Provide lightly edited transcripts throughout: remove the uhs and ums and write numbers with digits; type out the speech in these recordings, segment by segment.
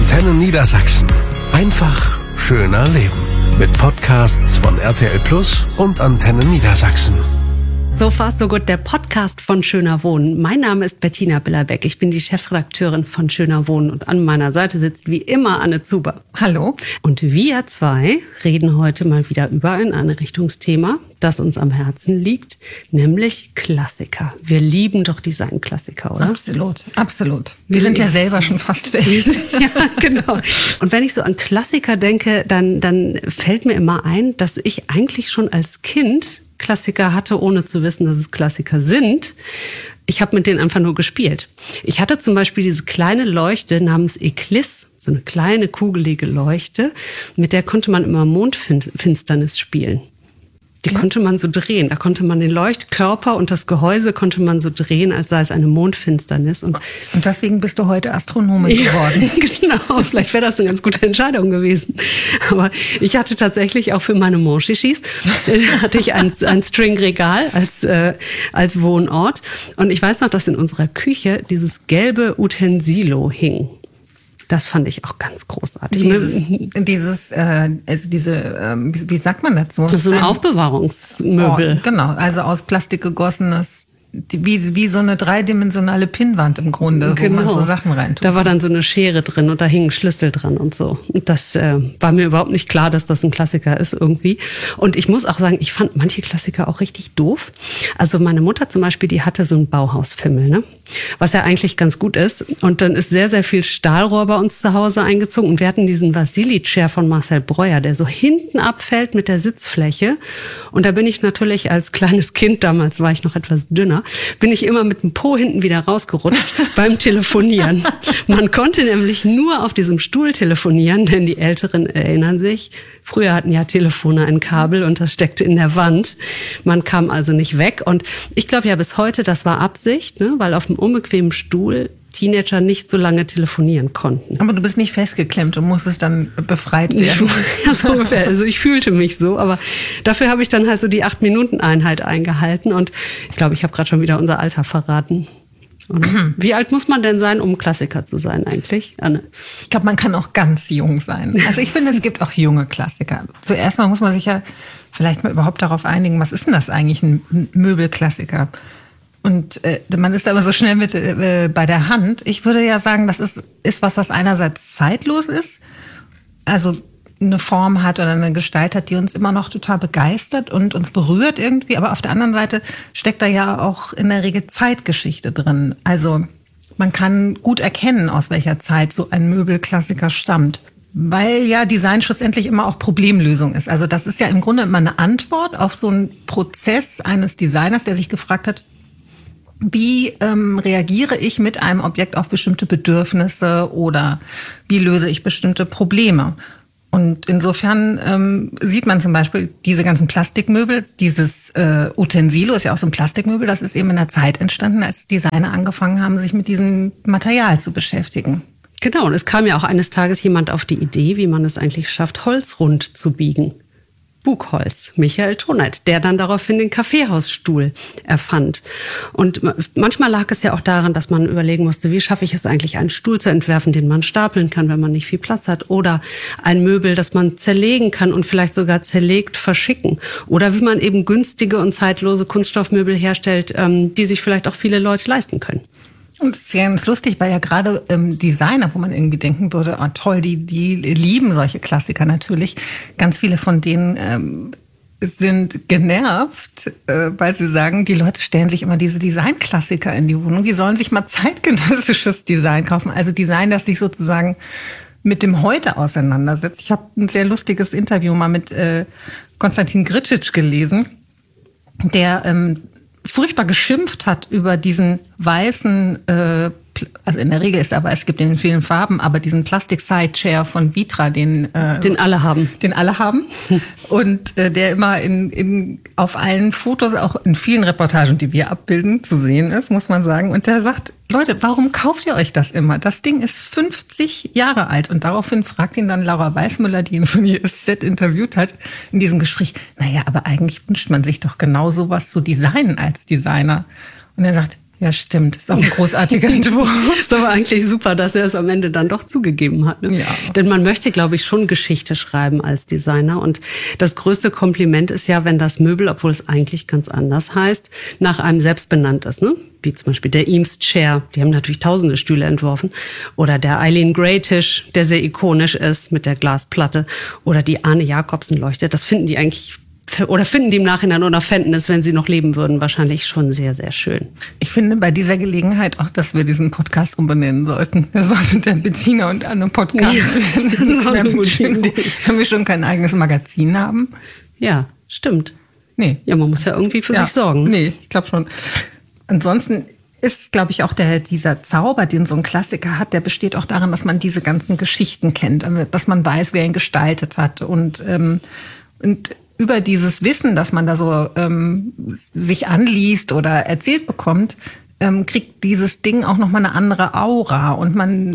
Antenne Niedersachsen. Einfach schöner leben. Mit Podcasts von RTL Plus und Antenne Niedersachsen. So far so gut, der Podcast von Schöner Wohnen. Mein Name ist Bettina Billerbeck. Ich bin die Chefredakteurin von Schöner Wohnen und an meiner Seite sitzt wie immer Anne Zuber. Hallo. Und wir zwei reden heute mal wieder über ein Einrichtungsthema, das uns am Herzen liegt, nämlich Klassiker. Wir lieben doch Designklassiker, oder? Absolut, absolut. Wir sind ja selber schon fast weg. Ja, genau. Und wenn ich so an Klassiker denke, dann fällt mir immer ein, dass ich eigentlich schon als Kind Klassiker hatte, ohne zu wissen, dass es Klassiker sind. Ich habe mit denen einfach nur gespielt. Ich hatte zum Beispiel diese kleine Leuchte namens Eclisse, so eine kleine kugelige Leuchte, mit der konnte man immer Mondfinsternis spielen. Die konnte man so drehen. Da konnte man den Leuchtkörper und das Gehäuse konnte man so drehen, als sei es eine Mondfinsternis. Und deswegen bist du heute Astronomin geworden. Genau, vielleicht wäre das eine ganz gute Entscheidung gewesen. Aber ich hatte tatsächlich auch für meine Monchichis hatte ich ein Stringregal als Wohnort. Und ich weiß noch, dass in unserer Küche dieses gelbe Utensilo hing. Das fand ich auch ganz großartig. Wie sagt man dazu? Das ist so ein Aufbewahrungsmöbel. Oh, genau, also aus Plastik gegossenes, wie so eine dreidimensionale Pinnwand im Grunde, wo man so Sachen reintut. Da war dann so eine Schere drin und da hing ein Schlüssel dran und so. Und das war mir überhaupt nicht klar, dass das ein Klassiker ist irgendwie. Und ich muss auch sagen, ich fand manche Klassiker auch richtig doof. Also meine Mutter zum Beispiel, die hatte so einen Bauhausfimmel, ne? Was ja eigentlich ganz gut ist. Und dann ist sehr, sehr viel Stahlrohr bei uns zu Hause eingezogen. Und wir hatten diesen Vasili-Chair von Marcel Breuer, der so hinten abfällt mit der Sitzfläche. Und da bin ich natürlich als kleines Kind, damals war ich noch etwas dünner, bin ich immer mit dem Po hinten wieder rausgerutscht beim Telefonieren. Man konnte nämlich nur auf diesem Stuhl telefonieren, denn die Älteren erinnern sich, früher hatten ja Telefone ein Kabel und das steckte in der Wand. Man kam also nicht weg. Und ich glaube ja bis heute, das war Absicht, ne? Weil auf dem unbequemen Stuhl Teenager nicht so lange telefonieren konnten. Aber du bist nicht festgeklemmt und musstest dann befreit werden. Ja, so ungefähr. Also ich fühlte mich so, aber dafür habe ich dann halt so die 8-Minuten-Einheit eingehalten und ich glaube, ich habe gerade schon wieder unser Alter verraten. Oder? Wie alt muss man denn sein, um Klassiker zu sein eigentlich, Anne? Ich glaube, man kann auch ganz jung sein. Also ich finde, es gibt auch junge Klassiker. Zuerst mal muss man sich ja vielleicht mal überhaupt darauf einigen, was ist denn das eigentlich, ein Möbelklassiker? Und man ist aber so schnell mit bei der Hand. Ich würde ja sagen, das ist was einerseits zeitlos ist, also eine Form hat oder eine Gestalt hat, die uns immer noch total begeistert und uns berührt irgendwie. Aber auf der anderen Seite steckt da ja auch in der Regel Zeitgeschichte drin. Also man kann gut erkennen, aus welcher Zeit so ein Möbelklassiker stammt. Weil ja Design schlussendlich immer auch Problemlösung ist. Also das ist ja im Grunde immer eine Antwort auf so einen Prozess eines Designers, der sich gefragt hat, wie reagiere ich mit einem Objekt auf bestimmte Bedürfnisse oder wie löse ich bestimmte Probleme? Und insofern sieht man zum Beispiel diese ganzen Plastikmöbel, dieses Utensilo ist ja auch so ein Plastikmöbel, das ist eben in der Zeit entstanden, als Designer angefangen haben, sich mit diesem Material zu beschäftigen. Genau, und es kam ja auch eines Tages jemand auf die Idee, wie man es eigentlich schafft, Holz rund zu biegen. Bugholz, Michael Toneit, der dann daraufhin den Kaffeehausstuhl erfand. Und manchmal lag es ja auch daran, dass man überlegen musste, wie schaffe ich es eigentlich, einen Stuhl zu entwerfen, den man stapeln kann, wenn man nicht viel Platz hat. Oder ein Möbel, das man zerlegen kann und vielleicht sogar zerlegt verschicken. Oder wie man eben günstige und zeitlose Kunststoffmöbel herstellt, die sich vielleicht auch viele Leute leisten können. Und es ist ganz lustig, weil ja gerade Designer, wo man irgendwie denken würde, oh toll, die lieben solche Klassiker natürlich. Ganz viele von denen sind genervt, weil sie sagen, die Leute stellen sich immer diese Designklassiker in die Wohnung. Die sollen sich mal zeitgenössisches Design kaufen. Also Design, das sich sozusagen mit dem Heute auseinandersetzt. Ich habe ein sehr lustiges Interview mal mit Konstantin Gricic gelesen, der furchtbar geschimpft hat über diesen weißen, also in der Regel ist aber, es gibt in vielen Farben, aber diesen Plastik-Side-Chair von Vitra, den alle haben. Den alle haben. Und der immer auf allen Fotos, auch in vielen Reportagen, die wir abbilden, zu sehen ist, muss man sagen. Und der sagt, Leute, warum kauft ihr euch das immer? Das Ding ist 50 Jahre alt. Und daraufhin fragt ihn dann Laura Weißmüller, die ihn von ISZ interviewt hat, in diesem Gespräch, naja, aber eigentlich wünscht man sich doch genau sowas zu designen als Designer. Und er sagt, Ja, stimmt. Ist auch ein großartiger Entwurf. Ist aber eigentlich super, dass er es am Ende dann doch zugegeben hat. Ne? Ja. Denn man möchte, glaube ich, schon Geschichte schreiben als Designer. Und das größte Kompliment ist ja, wenn das Möbel, obwohl es eigentlich ganz anders heißt, nach einem selbst benannt ist. Ne? Wie zum Beispiel der Eames Chair. Die haben natürlich tausende Stühle entworfen. Oder der Eileen Gray Tisch, der sehr ikonisch ist mit der Glasplatte. Oder die Arne Jacobsen Leuchte. Das finden die eigentlich, oder finden die im Nachhinein oder fänden es, wenn sie noch leben würden, wahrscheinlich schon sehr, sehr schön. Ich finde bei dieser Gelegenheit auch, dass wir diesen Podcast umbenennen sollten. Er sollte der Bettina und Anne Podcast werden. Das wäre gut schön, wenn wir schon kein eigenes Magazin haben. Ja, stimmt. Nee. Ja, man muss ja irgendwie für sich sorgen. Nee, ich glaube schon. Ansonsten ist, glaube ich, auch dieser Zauber, den so ein Klassiker hat, der besteht auch darin, dass man diese ganzen Geschichten kennt, dass man weiß, wer ihn gestaltet hat und über dieses Wissen, das man da so sich anliest oder erzählt bekommt, kriegt dieses Ding auch nochmal eine andere Aura und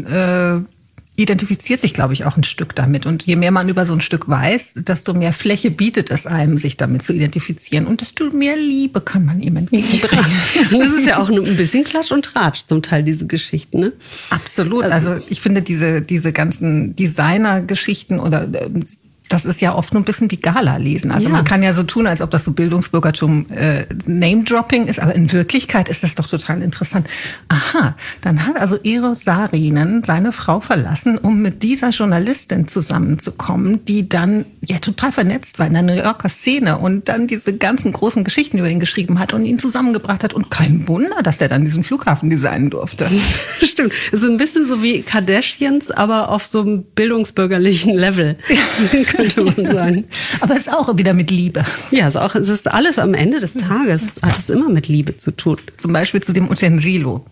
man identifiziert sich, glaube ich, auch ein Stück damit. Und je mehr man über so ein Stück weiß, desto mehr Fläche bietet es einem, sich damit zu identifizieren. Und desto mehr Liebe kann man ihm entgegenbringen. Und das ist ja auch ein bisschen Klatsch und Tratsch zum Teil, diese Geschichten, ne? Absolut. Also ich finde diese ganzen Designer-Geschichten oder das ist ja oft nur ein bisschen wie Gala lesen. Also man kann ja so tun, als ob das so Bildungsbürgertum Name-Dropping ist, aber in Wirklichkeit ist das doch total interessant. Aha, dann hat also Eros Saarinen seine Frau verlassen, um mit dieser Journalistin zusammenzukommen, die dann ja total vernetzt war in der New Yorker Szene und dann diese ganzen großen Geschichten über ihn geschrieben hat und ihn zusammengebracht hat. Und kein Wunder, dass der dann diesen Flughafen designen durfte. Stimmt. Es ist ein bisschen so wie Kardashians, aber auf so einem bildungsbürgerlichen Level. Könnte man sagen. Aber es ist auch wieder mit Liebe. Ja, es ist alles am Ende des Tages, hat es immer mit Liebe zu tun. Zum Beispiel zu dem Utensilo,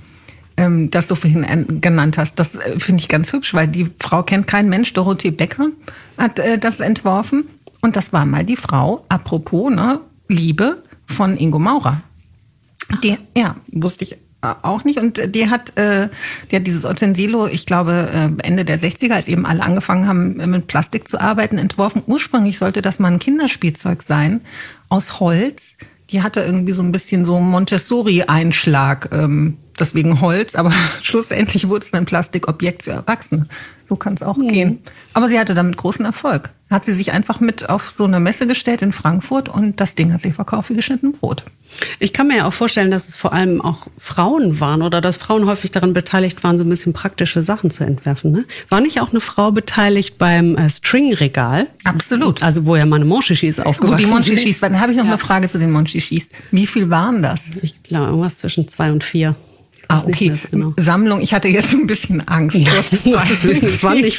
das du vorhin genannt hast. Das finde ich ganz hübsch, weil die Frau kennt kein Mensch. Dorothee Becker hat das entworfen. Und das war mal die Frau, apropos, ne, Liebe, von Ingo Maurer. Die, ja, wusste ich auch nicht. Und die hat dieses Utensilo, ich glaube, Ende der 60er, als eben alle angefangen haben, mit Plastik zu arbeiten, entworfen. Ursprünglich sollte das mal ein Kinderspielzeug sein, aus Holz. Die hatte irgendwie so ein bisschen so Montessori-Einschlag, deswegen Holz, aber schlussendlich wurde es ein Plastikobjekt für Erwachsene. So kann es auch gehen. Aber sie hatte damit großen Erfolg. Hat sie sich einfach mit auf so eine Messe gestellt in Frankfurt und das Ding hat sich verkauft wie geschnitten Brot. Ich kann mir ja auch vorstellen, dass es vor allem auch Frauen waren oder dass Frauen häufig daran beteiligt waren, so ein bisschen praktische Sachen zu entwerfen. Ne? War nicht auch eine Frau beteiligt beim Stringregal? Absolut. Also wo ja meine Monchichis aufgewachsen sind. Die Monchichis, dann habe ich noch eine Frage zu den Monchichis. Wie viel waren das? Ich glaube, irgendwas zwischen 2 und 4. Okay. Genau. Sammlung, ich hatte jetzt ein bisschen Angst. Es waren nicht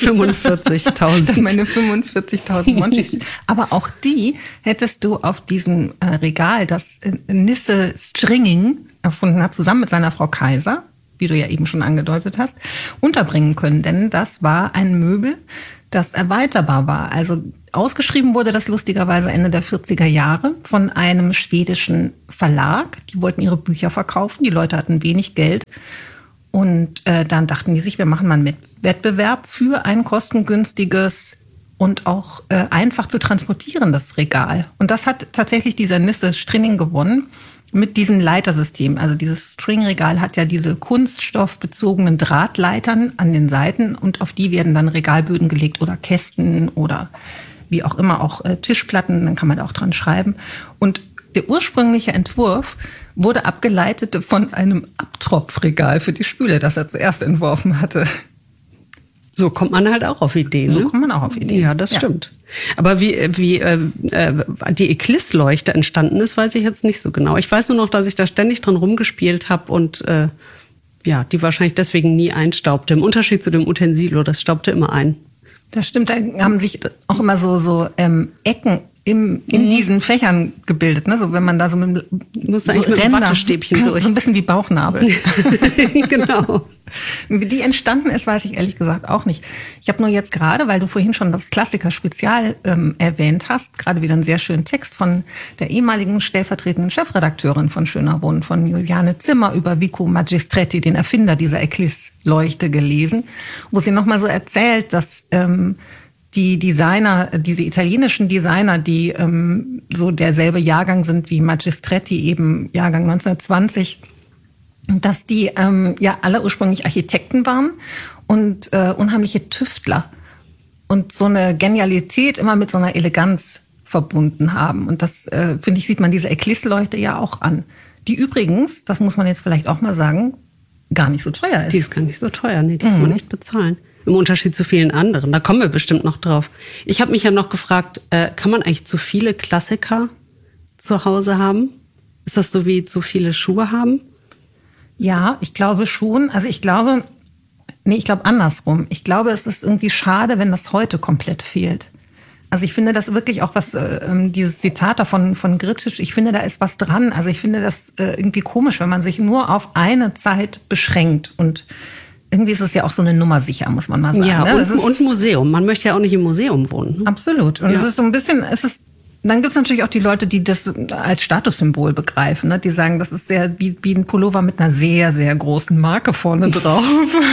45.000. Meine 45.000 Monchichis. Aber auch die hättest du auf diesem Regal, das Nisse Stringing erfunden hat, zusammen mit seiner Frau Kaiser, wie du ja eben schon angedeutet hast, unterbringen können. Denn das war ein Möbel, das erweiterbar war. Also ausgeschrieben wurde das lustigerweise Ende der 40er Jahre von einem schwedischen Verlag. Die wollten ihre Bücher verkaufen. Die Leute hatten wenig Geld. Und dann dachten die sich, wir machen mal einen Wettbewerb für ein kostengünstiges und auch einfach zu transportierendes Regal. Und das hat tatsächlich dieser Nisse Stringing gewonnen. Mit diesem Leitersystem. Also dieses Stringregal hat ja diese kunststoffbezogenen Drahtleitern an den Seiten und auf die werden dann Regalböden gelegt oder Kästen oder wie auch immer, auch Tischplatten, dann kann man da auch dran schreiben. Und der ursprüngliche Entwurf wurde abgeleitet von einem Abtropfregal für die Spüle, das er zuerst entworfen hatte. So kommt man halt auch auf Ideen. So kommt man auch auf Ideen. Ja, das stimmt. Aber wie die Eclisse-Leuchte entstanden ist, weiß ich jetzt nicht so genau. Ich weiß nur noch, dass ich da ständig dran rumgespielt habe und die wahrscheinlich deswegen nie einstaubte. Im Unterschied zu dem Utensilo, das staubte immer ein. Das stimmt, da haben sich auch immer so Ecken in diesen Fächern gebildet, ne? So wenn man da so mit Ränder, Wattestäbchen durch. So ein bisschen wie Bauchnabel. Genau. Wie die entstanden ist, weiß ich ehrlich gesagt auch nicht. Ich habe nur jetzt gerade, weil du vorhin schon das Klassiker-Spezial erwähnt hast, gerade wieder einen sehr schönen Text von der ehemaligen stellvertretenden Chefredakteurin von Schöner Wohnen, von Juliane Zimmer, über Vico Magistretti, den Erfinder dieser Eclisse-Leuchte, gelesen, wo sie nochmal so erzählt, dass die Designer, diese italienischen Designer, die so derselbe Jahrgang sind wie Magistretti, eben Jahrgang 1920, dass die ja alle ursprünglich Architekten waren und unheimliche Tüftler und so eine Genialität immer mit so einer Eleganz verbunden haben. Und das, finde ich, sieht man diese Eclisse-Leuchte ja auch an. Die übrigens, das muss man jetzt vielleicht auch mal sagen, gar nicht so teuer ist. Die ist gar nicht so teuer, nee, die kann man nicht bezahlen. Im Unterschied zu vielen anderen. Da kommen wir bestimmt noch drauf. Ich habe mich ja noch gefragt, kann man eigentlich zu viele Klassiker zu Hause haben? Ist das so wie zu viele Schuhe haben? Ja, ich glaube schon. Also ich glaube andersrum. Ich glaube, es ist irgendwie schade, wenn das heute komplett fehlt. Also ich finde das wirklich auch was, dieses Zitat da von Gricic, ich finde, da ist was dran. Also ich finde das irgendwie komisch, wenn man sich nur auf eine Zeit beschränkt. Und irgendwie ist es ja auch so eine Nummer sicher, muss man mal sagen. Ja, ne? und Museum. Man möchte ja auch nicht im Museum wohnen. Ne? Absolut. Und es ist so ein bisschen, dann gibt es natürlich auch die Leute, die das als Statussymbol begreifen. Ne? Die sagen, das ist sehr wie ein Pullover mit einer sehr, sehr großen Marke vorne drauf.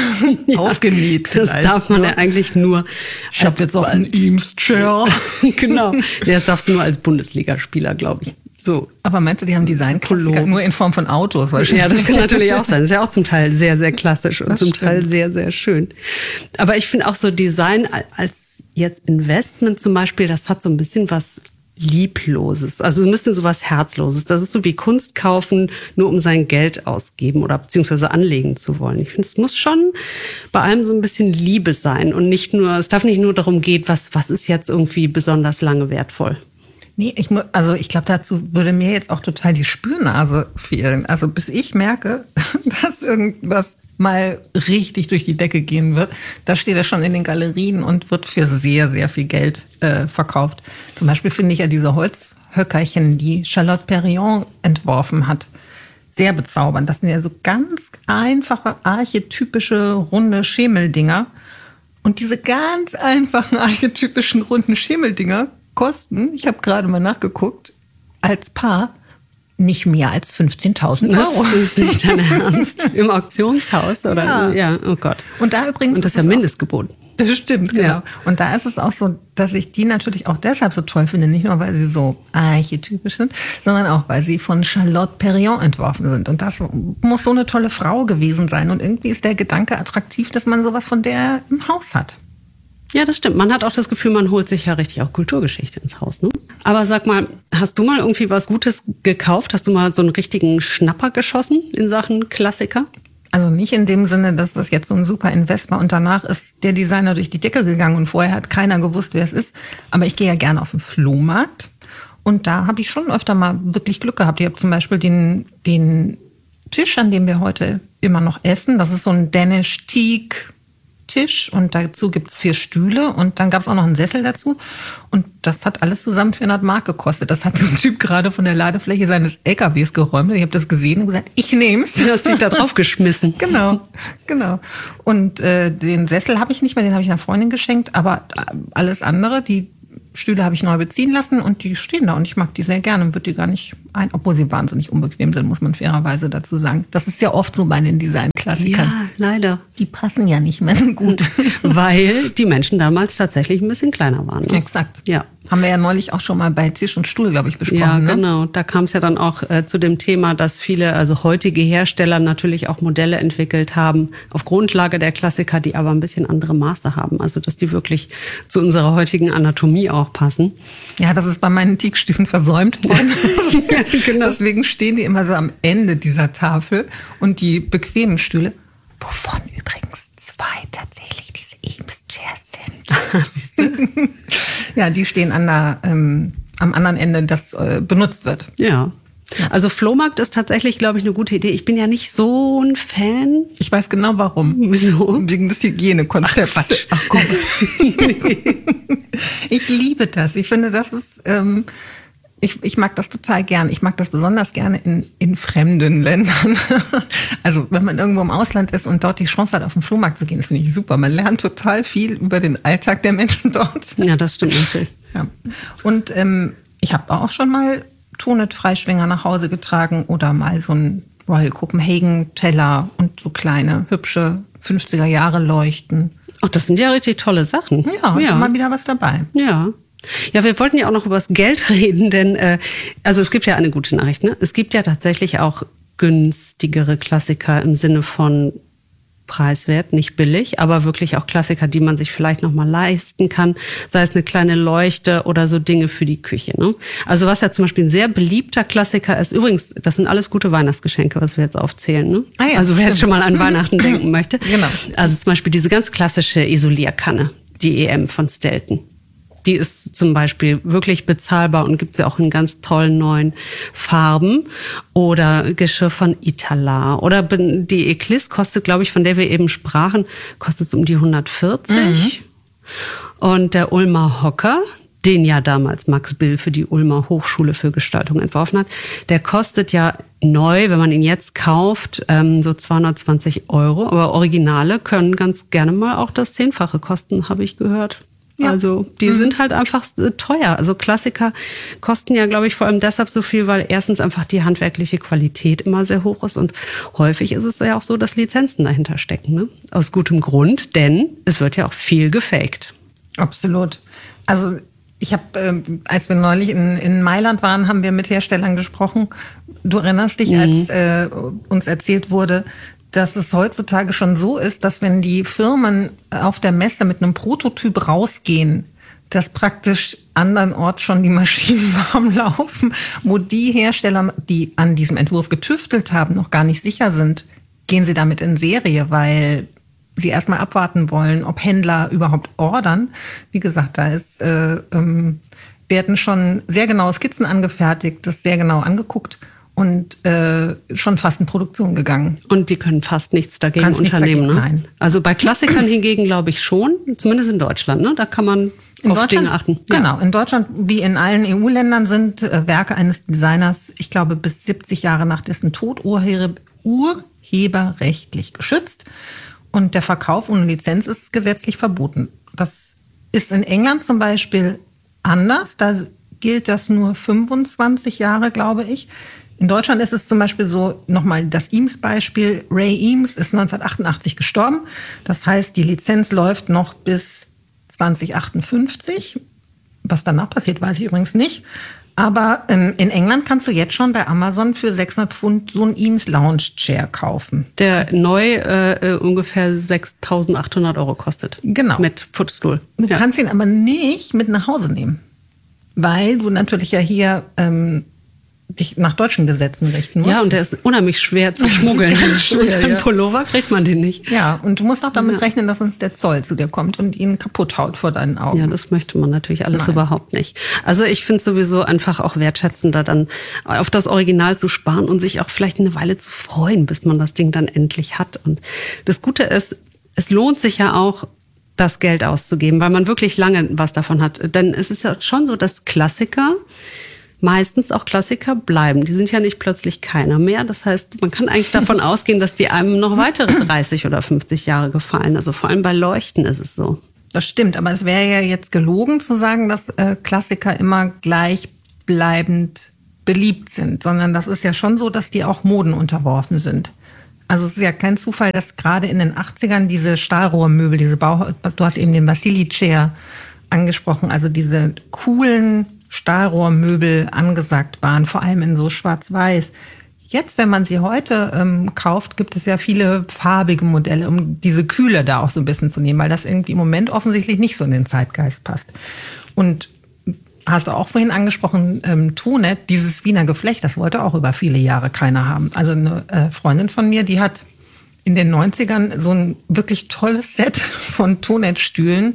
Aufgenäht. Das darf man ja eigentlich nur. Ich habe jetzt auch einen Eames-Chair. Genau. Das darfst du nur als Bundesligaspieler, glaube ich. So. Aber meinst du, die haben Designklassiker nur in Form von Autos? Ja, das kann natürlich auch sein. Das ist ja auch zum Teil sehr, sehr klassisch und zum Teil sehr, sehr schön. Aber ich finde auch so Design als jetzt Investment zum Beispiel, das hat so ein bisschen was Liebloses, also ein bisschen sowas Herzloses. Das ist so wie Kunst kaufen, nur um sein Geld ausgeben oder beziehungsweise anlegen zu wollen. Ich finde, es muss schon bei allem so ein bisschen Liebe sein und nicht nur, es darf nicht nur darum gehen, was ist jetzt irgendwie besonders lange wertvoll. Nee, ich glaube, dazu würde mir jetzt auch total die Spürnase fehlen. Also bis ich merke, dass irgendwas mal richtig durch die Decke gehen wird, da steht er schon in den Galerien und wird für sehr, sehr viel Geld verkauft. Zum Beispiel finde ich ja diese Holzhöckerchen, die Charlotte Perriand entworfen hat, sehr bezaubernd. Das sind ja so ganz einfache, archetypische, runde Schemeldinger. Und diese ganz einfachen, archetypischen, runden Schemeldinger kosten, ich habe gerade mal nachgeguckt, als Paar nicht mehr als 15.000 Euro. Das ist nicht dein Ernst. Im Auktionshaus, oder? Ja, oh Gott. Und da übrigens. Und das ist ja Mindestgebot. Das stimmt, genau. Ja. Und da ist es auch so, dass ich die natürlich auch deshalb so toll finde. Nicht nur, weil sie so archetypisch sind, sondern auch, weil sie von Charlotte Perriand entworfen sind. Und das muss so eine tolle Frau gewesen sein. Und irgendwie ist der Gedanke attraktiv, dass man sowas von der im Haus hat. Ja, das stimmt. Man hat auch das Gefühl, man holt sich ja richtig auch Kulturgeschichte ins Haus, ne? Aber sag mal, hast du mal irgendwie was Gutes gekauft? Hast du mal so einen richtigen Schnapper geschossen in Sachen Klassiker? Also nicht in dem Sinne, dass das jetzt so ein super Invest war und danach ist der Designer durch die Decke gegangen und vorher hat keiner gewusst, wer es ist. Aber ich gehe ja gerne auf den Flohmarkt und da habe ich schon öfter mal wirklich Glück gehabt. Ich habe zum Beispiel den Tisch, an dem wir heute immer noch essen. Das ist so ein Danish Teak Tisch und dazu gibt's 4 Stühle und dann gab's auch noch einen Sessel dazu und das hat alles zusammen 400 Mark gekostet. Das hat so ein Typ gerade von der Ladefläche seines LKWs geräumt. Ich habe das gesehen und gesagt, ich nehm's. Du hast dich da drauf geschmissen. Genau. Und den Sessel habe ich nicht mehr, den habe ich einer Freundin geschenkt, aber alles andere, die Stühle habe ich neu beziehen lassen und die stehen da und ich mag die sehr gerne und würde die gar nicht obwohl sie wahnsinnig unbequem sind, muss man fairerweise dazu sagen. Das ist ja oft so bei den Design-Klassikern. Ja, leider. Die passen ja nicht mehr so gut. Weil die Menschen damals tatsächlich ein bisschen kleiner waren. Ne? Exakt. Ja. Haben wir ja neulich auch schon mal bei Tisch und Stuhl, glaube ich, besprochen. Ja, ne? genau. Da kam es ja dann auch zu dem Thema, dass viele, also heutige Hersteller natürlich auch Modelle entwickelt haben auf Grundlage der Klassiker, die aber ein bisschen andere Maße haben. Also dass die wirklich zu unserer heutigen Anatomie auch passen. Ja, das ist bei meinen Teakstühlen versäumt worden. Ja, genau. Deswegen stehen die immer so am Ende dieser Tafel und die bequemen Stühle, wovon übrigens 2 tatsächlich diese Eames Chairs sind. Siehst du? Ja, die stehen am anderen Ende, das benutzt wird. Ja. Also Flohmarkt ist tatsächlich, glaube ich, eine gute Idee. Ich bin ja nicht so ein Fan. Ich weiß genau warum. Wieso? Wegen des Hygienekonzepts. Ach, Quatsch. Ach komm. Ich liebe das. Ich finde, das ist... Ich mag das total gern. Ich mag das besonders gerne in fremden Ländern. Also wenn man irgendwo im Ausland ist und dort die Chance hat, auf den Flohmarkt zu gehen, das finde ich super. Man lernt total viel über den Alltag der Menschen dort. Ja, das stimmt natürlich. Ja. Und ich habe auch schon mal Tonet-Freischwinger nach Hause getragen oder mal so einen Royal Copenhagen-Teller und so kleine, hübsche 50er-Jahre-Leuchten. Ach, das sind ja richtig tolle Sachen. Ja, ist immer wieder was dabei. Ja. Ja, wir wollten ja auch noch über das Geld reden, denn also es gibt ja eine gute Nachricht, ne? Es gibt ja tatsächlich auch günstigere Klassiker im Sinne von preiswert, nicht billig, aber wirklich auch Klassiker, die man sich vielleicht noch mal leisten kann, sei es eine kleine Leuchte oder so Dinge für die Küche. Ne? Also was ja zum Beispiel ein sehr beliebter Klassiker ist, übrigens, das sind alles gute Weihnachtsgeschenke, was wir jetzt aufzählen. Ne? Ah ja, also wer jetzt schon mal an Weihnachten denken möchte. Genau. Also zum Beispiel diese ganz klassische Isolierkanne, die EM von Stelton. Die ist zum Beispiel wirklich bezahlbar und gibt sie auch in ganz tollen neuen Farben. Oder Geschirr von Italar. Oder die Eclisse kostet, glaube ich, von der wir eben sprachen, kostet es um die 140. Und der Ulmer Hocker, den ja damals Max Bill für die Ulmer Hochschule für Gestaltung entworfen hat, der kostet ja neu, wenn man ihn jetzt kauft, so 220 €. Aber Originale können ganz gerne mal auch das 10-fache kosten, habe ich gehört. Ja. Also die sind halt einfach teuer. Also Klassiker kosten ja, glaube ich, vor allem deshalb so viel, weil erstens einfach die handwerkliche Qualität immer sehr hoch ist und häufig ist es ja auch so, dass Lizenzen dahinter stecken. Ne? Aus gutem Grund, denn es wird ja auch viel gefaked. Absolut. Also ich habe, als wir neulich in Mailand waren, haben wir mit Herstellern gesprochen. Du erinnerst dich, als uns erzählt wurde, dass es heutzutage schon so ist, dass wenn die Firmen auf der Messe mit einem Prototyp rausgehen, dass praktisch andernorts schon die Maschinen warm laufen, wo die Hersteller, die an diesem Entwurf getüftelt haben, noch gar nicht sicher sind, gehen sie damit in Serie, weil sie erstmal abwarten wollen, ob Händler überhaupt ordern. Wie gesagt, da werden schon sehr genaue Skizzen angefertigt, das sehr genau angeguckt. Und schon fast in Produktion gegangen. Und die können fast nichts dagegen unternehmen. Ne? Nein. Also bei Klassikern hingegen glaube ich schon, zumindest in Deutschland. Ne? Da kann man auf Dinge achten. Ja. Genau, in Deutschland wie in allen EU-Ländern sind Werke eines Designers, ich glaube bis 70 Jahre nach dessen Tod, urheberrechtlich geschützt. Und der Verkauf ohne Lizenz ist gesetzlich verboten. Das ist in England zum Beispiel anders. Da gilt das nur 25 Jahre, glaube ich. In Deutschland ist es zum Beispiel so, nochmal das Eames-Beispiel. Ray Eames ist 1988 gestorben. Das heißt, die Lizenz läuft noch bis 2058. Was danach passiert, weiß ich übrigens nicht. Aber in England kannst du jetzt schon bei Amazon für 600 Pfund so einen Eames Lounge Chair kaufen. Der neu ungefähr 6.800 € kostet. Genau. Mit Footstool. Du kannst ihn aber nicht mit nach Hause nehmen. Weil du natürlich ja hier dich nach deutschen Gesetzen richten musst. Ja, und der ist unheimlich schwer zu schmuggeln. Und einen Pullover kriegt man den nicht. Ja, und du musst auch damit rechnen, dass uns der Zoll zu dir kommt und ihn kaputt haut vor deinen Augen. Ja, das möchte man natürlich alles überhaupt nicht. Also ich finde es sowieso einfach auch wertschätzender, dann auf das Original zu sparen und sich auch vielleicht eine Weile zu freuen, bis man das Ding dann endlich hat. Und das Gute ist, es lohnt sich ja auch, das Geld auszugeben, weil man wirklich lange was davon hat. Denn es ist ja schon so, dass Klassiker meistens auch Klassiker bleiben. Die sind ja nicht plötzlich keiner mehr. Das heißt, man kann eigentlich davon ausgehen, dass die einem noch weitere 30 oder 50 Jahre gefallen. Also vor allem bei Leuchten ist es so. Das stimmt, aber es wäre ja jetzt gelogen zu sagen, dass Klassiker immer gleichbleibend beliebt sind, sondern das ist ja schon so, dass die auch Moden unterworfen sind. Also es ist ja kein Zufall, dass gerade in den 80ern diese Stahlrohrmöbel, du hast eben den Vasili-Chair angesprochen, also diese coolen Stahlrohrmöbel angesagt waren, vor allem in so schwarz-weiß. Jetzt, wenn man sie heute kauft, gibt es ja viele farbige Modelle, um diese Kühle da auch so ein bisschen zu nehmen, weil das irgendwie im Moment offensichtlich nicht so in den Zeitgeist passt. Und hast du auch vorhin angesprochen, Tonet, dieses Wiener Geflecht, das wollte auch über viele Jahre keiner haben. Also eine Freundin von mir, die hat in den 90ern so ein wirklich tolles Set von Tonet-Stühlen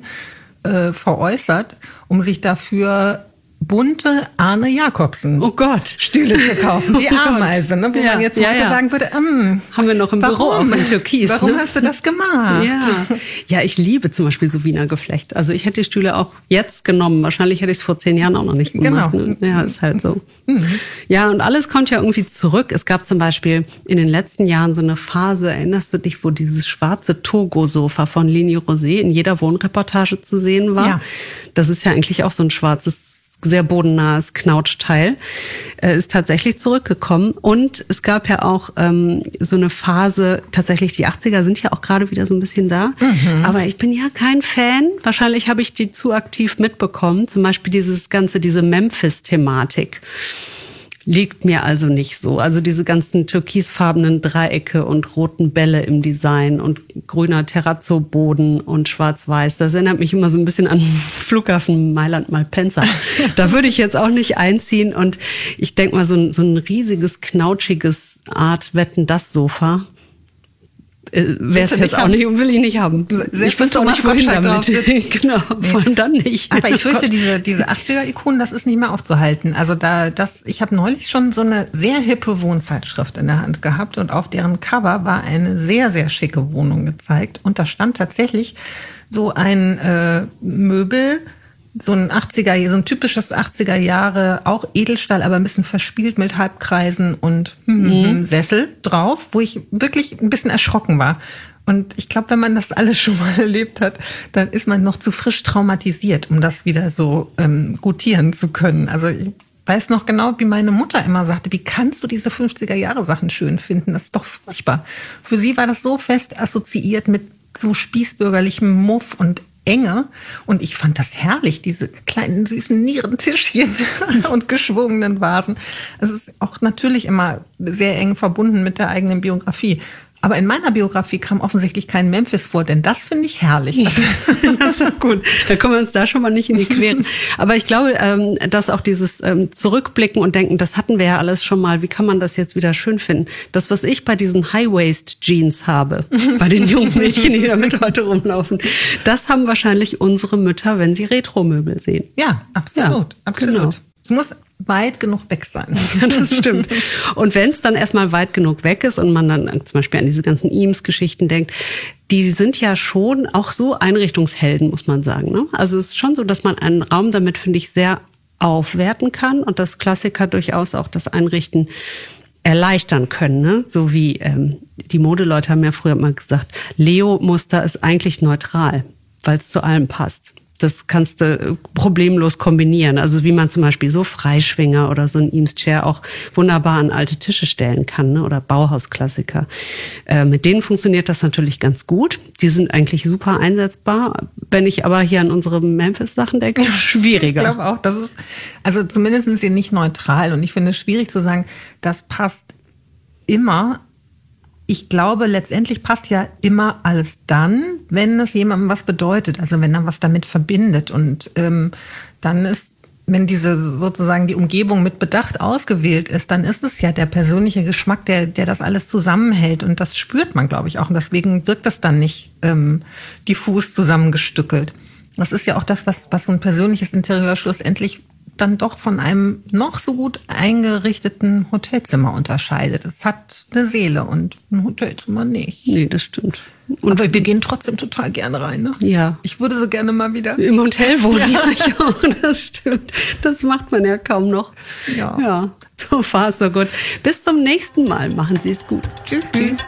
veräußert, um sich dafür bunte Arne Jacobsen Stühle zu kaufen. Die Ameise, ne? Wo man jetzt heute sagen würde, haben wir noch im Büro auch in Türkis. Warum hast du das gemacht? Ja, ich liebe zum Beispiel so Wiener Geflecht. Also ich hätte die Stühle auch jetzt genommen. Wahrscheinlich hätte ich es vor 10 Jahren auch noch nicht gemacht. Genau. Ne? Ja, ist halt so. Ja, und alles kommt ja irgendwie zurück. Es gab zum Beispiel in den letzten Jahren so eine Phase, erinnerst du dich, wo dieses schwarze Togo-Sofa von Leni Rosé in jeder Wohnreportage zu sehen war? Ja. Das ist ja eigentlich auch so ein schwarzes, sehr bodennahes Knautschteil, ist tatsächlich zurückgekommen. Und es gab ja auch so eine Phase, tatsächlich die 80er sind ja auch gerade wieder so ein bisschen da. Aber ich bin ja kein Fan. Wahrscheinlich habe ich die zu aktiv mitbekommen. Zum Beispiel diese Memphis-Thematik. Liegt mir also nicht so. Also diese ganzen türkisfarbenen Dreiecke und roten Bälle im Design und grüner Terrazzo-Boden und schwarz-weiß. Das erinnert mich immer so ein bisschen an Flughafen Mailand-Malpensa. Da würde ich jetzt auch nicht einziehen. Und ich denke mal, so ein riesiges, knautschiges Art Wetten-das-Sofa wäre es jetzt auch nicht und will ich nicht haben. Ich wüsste auch nicht, wohin damit. Genau, vor allem dann nicht. Aber ich fürchte, diese 80er-Ikonen, das ist nicht mehr aufzuhalten. Also ich habe neulich schon so eine sehr hippe Wohnzeitschrift in der Hand gehabt und auf deren Cover war eine sehr, sehr schicke Wohnung gezeigt. Und da stand tatsächlich so ein Möbel, so ein typisches 80er Jahre, auch Edelstahl, aber ein bisschen verspielt mit Halbkreisen und Sessel drauf, wo ich wirklich ein bisschen erschrocken war. Und ich glaube, wenn man das alles schon mal erlebt hat, dann ist man noch zu frisch traumatisiert, um das wieder so gutieren zu können. Also ich weiß noch genau, wie meine Mutter immer sagte, wie kannst du diese 50er-Jahre-Sachen schön finden? Das ist doch furchtbar. Für sie war das so fest assoziiert mit so spießbürgerlichem Muff und Enge. Und ich fand das herrlich, diese kleinen süßen Nierentischchen und geschwungenen Vasen. Es ist auch natürlich immer sehr eng verbunden mit der eigenen Biografie. Aber in meiner Biografie kam offensichtlich kein Memphis vor, denn das finde ich herrlich. Das ist doch gut. Da kommen wir uns da schon mal nicht in die Quere. Aber ich glaube, dass auch dieses Zurückblicken und Denken, das hatten wir ja alles schon mal. Wie kann man das jetzt wieder schön finden? Das, was ich bei diesen High-Waist-Jeans habe, bei den jungen Mädchen, die damit heute rumlaufen, das haben wahrscheinlich unsere Mütter, wenn sie Retro-Möbel sehen. Ja, absolut. Ja, absolut. Genau. Es muss weit genug weg sein. Ja, das stimmt. Und wenn es dann erstmal weit genug weg ist und man dann zum Beispiel an diese ganzen Eames-Geschichten denkt, die sind ja schon auch so Einrichtungshelden, muss man sagen. Ne? Also es ist schon so, dass man einen Raum damit, finde ich, sehr aufwerten kann und dass Klassiker durchaus auch das Einrichten erleichtern können. Ne? So wie die Modeleute haben ja früher mal gesagt, Leo-Muster ist eigentlich neutral, weil es zu allem passt. Das kannst du problemlos kombinieren. Also wie man zum Beispiel so Freischwinger oder so ein Eames-Chair auch wunderbar an alte Tische stellen kann, ne? Oder Bauhausklassiker. Mit denen funktioniert das natürlich ganz gut. Die sind eigentlich super einsetzbar. Wenn ich aber hier an unsere Memphis-Sachen denke, schwieriger. Ich glaube auch, das ist, also zumindest ist sie nicht neutral. Und ich finde es schwierig zu sagen, das passt immer. Ich glaube, letztendlich passt ja immer alles dann, wenn es jemandem was bedeutet, also wenn er was damit verbindet. Und dann ist, wenn diese sozusagen die Umgebung mit Bedacht ausgewählt ist, dann ist es ja der persönliche Geschmack, der das alles zusammenhält. Und das spürt man, glaube ich, auch. Und deswegen wirkt das dann nicht diffus zusammengestückelt. Das ist ja auch das, was so ein persönliches Interieur schlussendlich dann doch von einem noch so gut eingerichteten Hotelzimmer unterscheidet. Es hat eine Seele und ein Hotelzimmer nicht. Nee, das stimmt. Und aber wir gehen trotzdem total gerne rein, ne? Ja. Ich würde so gerne mal wieder im Hotel wohnen. Ja, ich auch, das stimmt. Das macht man ja kaum noch. Ja. So far, so gut. Bis zum nächsten Mal. Machen Sie es gut. Tschüss. Tschüss.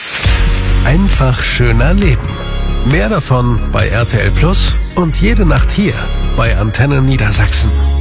Einfach schöner Leben. Mehr davon bei RTL Plus und jede Nacht hier bei Antenne Niedersachsen.